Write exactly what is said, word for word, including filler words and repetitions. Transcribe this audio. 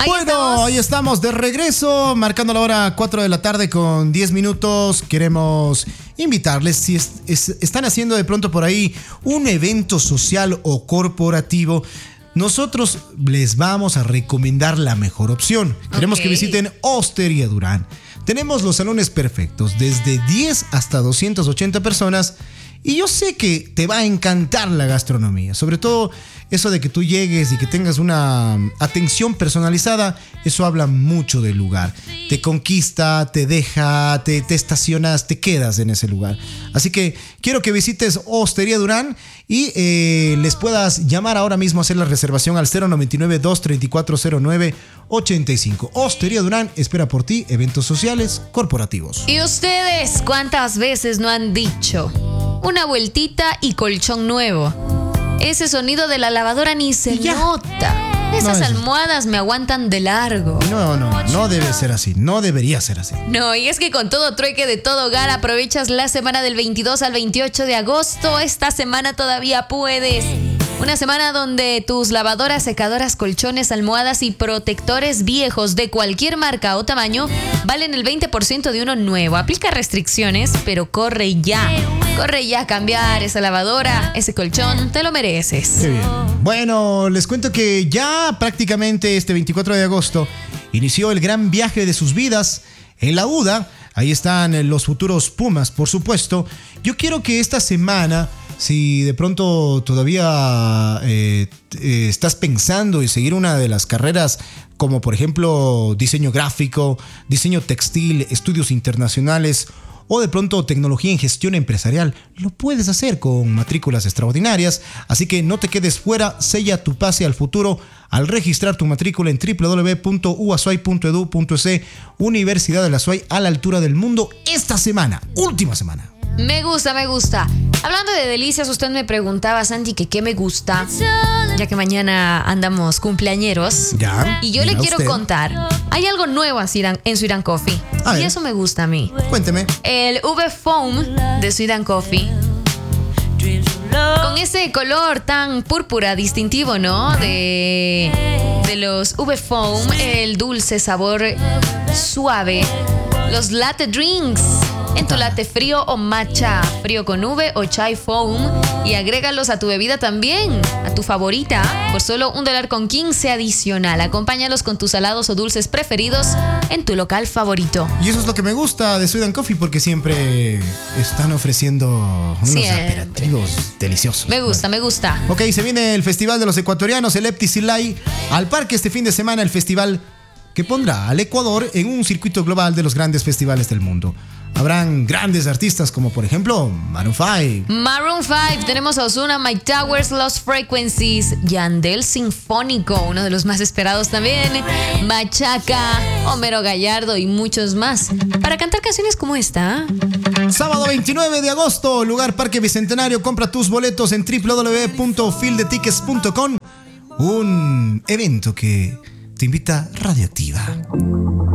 Ahí bueno, estamos. ahí estamos de regreso, marcando la hora cuatro de la tarde con diez minutos. Queremos invitarles, si es, es, están haciendo de pronto por ahí un evento social o corporativo, nosotros les vamos a recomendar la mejor opción. Queremos Ok. que visiten Hostería Durán. Tenemos los salones perfectos, desde diez hasta doscientas ochenta personas. Y yo sé que te va a encantar la gastronomía, sobre todo eso de que tú llegues y que tengas una atención personalizada, eso habla mucho del lugar. Te conquista, te deja, te, te estacionas, te quedas en ese lugar. Así que quiero que visites Hostería Durán y eh, les puedas llamar ahora mismo a hacer la reservación al cero noventa y nueve, dos treinta y cuatro, cero nueve ochenta y cinco. Hostería Durán espera por ti, eventos sociales, corporativos. ¿Y ustedes cuántas veces no han dicho una vueltita y colchón nuevo? Ese sonido de la lavadora ni se Ya. nota. Esas No, es- almohadas me aguantan de largo. No, no, no debe ser así, no debería ser así. No, y es que con todo trueque de todo hogar aprovechas la semana del veintidós al veintiocho de agosto. Esta semana todavía puedes. Una semana donde tus lavadoras, secadoras, colchones, almohadas y protectores viejos de cualquier marca o tamaño valen el veinte por ciento de uno nuevo. Aplica restricciones, pero corre ya. Corre ya a cambiar esa lavadora, ese colchón, te lo mereces. Qué bien. Bueno, les cuento que ya prácticamente este veinticuatro de agosto inició el gran viaje de sus vidas en la U D A. Ahí están los futuros Pumas, por supuesto. Yo quiero que esta semana, si de pronto todavía eh, eh, estás pensando en seguir una de las carreras como por ejemplo diseño gráfico, diseño textil, estudios internacionales o de pronto tecnología en gestión empresarial, lo puedes hacer con matrículas extraordinarias. Así que no te quedes fuera, sella tu pase al futuro al registrar tu matrícula en doble u doble u doble u punto u a s u a i punto e d u punto e c. Universidad de la SUAY, a la altura del mundo esta semana, última semana. Me gusta, me gusta. Hablando de delicias, usted me preguntaba, Santi, que qué me gusta, ya que mañana andamos cumpleañeros. Ya. Y yo le diga quiero usted. contar, hay algo nuevo en Sweet and- en Sweet and Coffee. A Y ver. eso me gusta a mí. Cuénteme. El V Foam de Sweet and Coffee. Con ese color tan púrpura distintivo, ¿no? De, de los V Foam, el dulce sabor suave. Los latte drinks. En tu latte frío o matcha frío con V o chai foam. Y agrégalos a tu bebida también, a tu favorita, por solo un dólar con quince adicional. Acompáñalos con tus salados o dulces preferidos en tu local favorito. Y eso es lo que me gusta de Sweet and Coffee, porque siempre están ofreciendo unos Siempre. aperitivos deliciosos. Me gusta, me gusta. Ok, se viene el Festival de los Ecuatorianos, el Eptisilay, al parque este fin de semana, el festival que pondrá al Ecuador en un circuito global de los grandes festivales del mundo. Habrán grandes artistas como por ejemplo Maroon cinco. Maroon cinco, tenemos a Ozuna, Mike Towers, Lost Frequencies, Yandel Sinfónico, uno de los más esperados también, Machaca, Homero Gallardo y muchos más. Para cantar canciones como esta. Sábado veintinueve de agosto, lugar Parque Bicentenario. Compra tus boletos en doble u doble u doble u punto field tickets punto com. Un evento que te invita Radioactiva.